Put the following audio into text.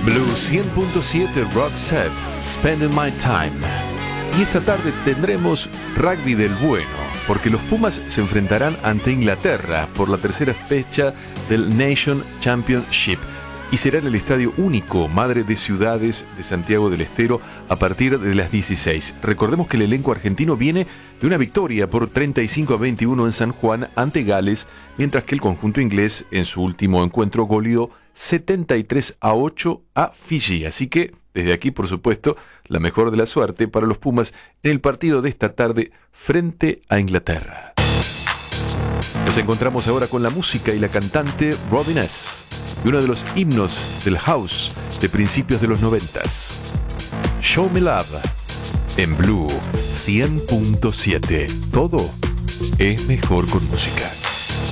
Blue 100.7 Rock Set, Spending My Time. Y esta tarde tendremos rugby del bueno, porque los Pumas se enfrentarán ante Inglaterra por la tercera fecha del Nation Championship. Y será en el Estadio Único Madre de Ciudades de Santiago del Estero a partir de las 16. Recordemos que el elenco argentino viene de una victoria por 35-21 en San Juan ante Gales, mientras que el conjunto inglés en su último encuentro goleó 73-8 a Fiji. Así que desde aquí, por supuesto, la mejor de la suerte para los Pumas en el partido de esta tarde frente a Inglaterra. Nos encontramos ahora con la música y la cantante Robin S. y uno de los himnos del house de principios de los 90s. Show Me Love en Blue 100.7. Todo es mejor con música.